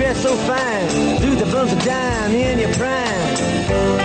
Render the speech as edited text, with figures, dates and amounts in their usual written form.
dress so fine, through the bumps of dime in your prime.